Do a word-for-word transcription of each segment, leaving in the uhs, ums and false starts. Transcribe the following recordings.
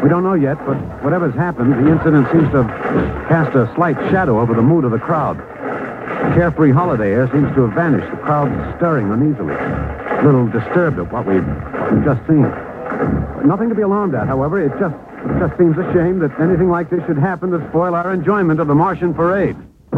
We don't know yet, but whatever's happened, the incident seems to have cast a slight shadow over the mood of the crowd. The carefree holiday air seems to have vanished. The crowd's stirring uneasily, a little disturbed at what we've, what we've just seen. Nothing to be alarmed at, however. It just, it just seems a shame that anything like this should happen to spoil our enjoyment of the Martian parade.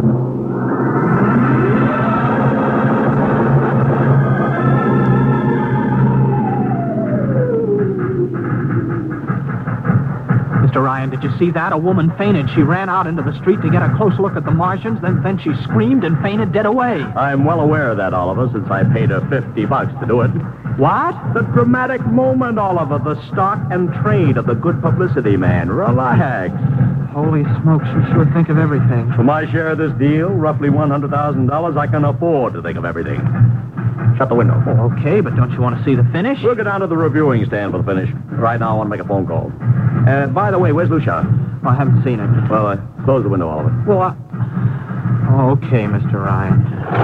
Mister Ryan, did you see that? A woman fainted. She ran out into the street to get a close look at the Martians, then, then she screamed and fainted dead away. I'm well aware of that, Oliver, since I paid her fifty bucks to do it. What? The dramatic moment, Oliver. The stock and trade of the good publicity man. Relax. Holy smokes, you sure think of everything. For my share of this deal, roughly one hundred thousand dollars, I can afford to think of everything. Shut the window. Oh, okay, but don't you want to see the finish? We'll go down to the reviewing stand for the finish. Right now, I want to make a phone call. Uh, by the way, where's Lucia? Oh, I haven't seen him. Well, uh, close the window, Oliver. Well, I... Oh, okay, Mister Ryan.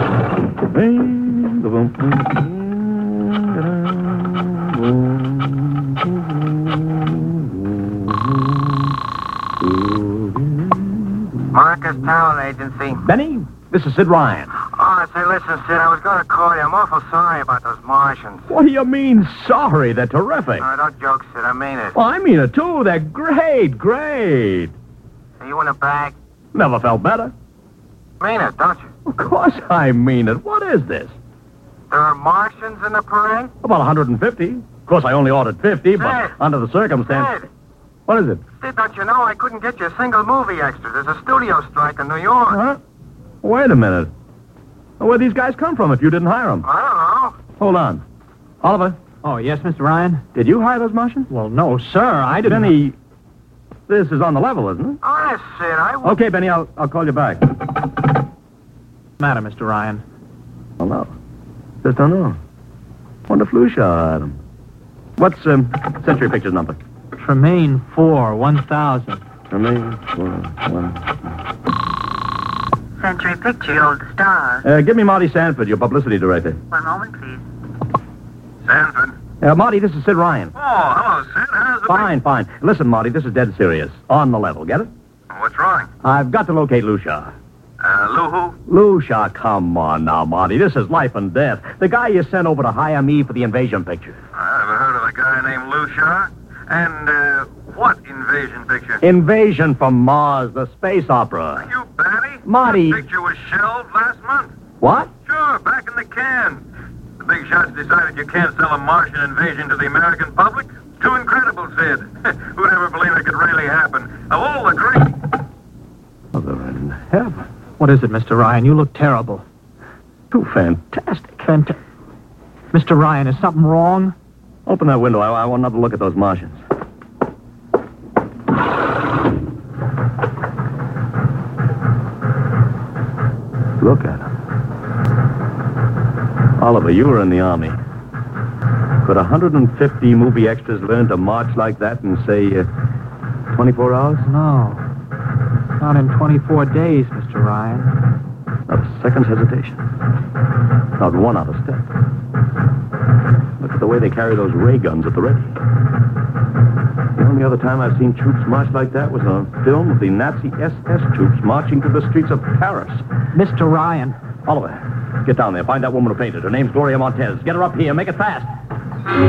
Marcus Talent Agency. Benny, this is Sid Ryan. Oh, say, listen, Sid, I was going to call you. I'm awful sorry about those Martians. What do you mean, sorry? They're terrific. No, don't joke, Sid. I mean it. Well, I mean it, too. They're great, great. Are you in a bag? Never felt better. Mean it, don't you? Of course I mean it. What is this? There are Martians in the parade? About one hundred fifty. Of course, I only ordered fifty, but Sid. under the circumstance... Sid. What is it? Sid, don't you know I couldn't get you a single movie extra? There's a studio strike in New York. Huh? Wait a minute. Where'd these guys come from if you didn't hire them? I don't know. Hold on. Oliver, Oh, yes, Mister Ryan? did you hire those Martians? Well, no, sir, I didn't... Benny, this is on the level, isn't it? Honest, Sid, I... w- Okay, Benny, I'll, I'll call you back. What's the matter, Mister Ryan? Oh, no. Just don't know. Wonder if Lucia hired them. What's um, Century Pictures number? Tremaine four, one thousand. For me, four, one. Century Picture, Old Star. Uh, give me Marty Sanford, your publicity director. One moment, please. Sanford. Uh, Marty, this is Sid Ryan. Oh, hello, Sid. How's the... Fine, fine. Listen, Marty, this is dead serious. On the level, get it? What's wrong? I've got to locate Lucia. Uh, Lou who? Lucia, come on now, Marty. This is life and death. The guy you sent over to hire me for the invasion picture. I never heard of a guy named Lou Shaw. And, uh, what invasion picture? Invasion from Mars, the space opera. You batty? Marty. The picture was shelved last month. What? Sure, back in the can. The big shots decided you can't sell a Martian invasion to the American public. Too incredible, Sid. Who'd ever believe it could really happen? Of all the great... Mother in heaven. What is it, Mister Ryan? You look terrible. Too fantastic. Fant- Mister Ryan, is something wrong? Open that window. I, I want another look at those Martians. Look at them. Oliver, you were in the Army. Could one hundred fifty movie extras learn to march like that in, say, uh, twenty-four hours? No. Not in twenty-four days, Mister Ryan. Not a second's hesitation. Not one out of step. Look at the way they carry those ray guns at the ready. The only other time I've seen troops march like that was on a film of the Nazi S S troops marching through the streets of Paris. Mister Ryan. Oliver, get down there. Find that woman who painted. Her name's Gloria Montez. Get her up here. Make it fast.